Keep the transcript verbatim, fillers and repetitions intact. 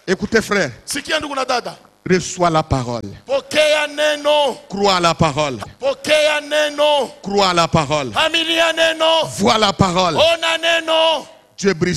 Écoutez frère. Sikia ndugu na dada. Reçois la parole. Pokea neno. Crois à la parole. Pokea neno. Crois à la parole. Aminia neno. Vois la parole. Ona neno. Dieu brise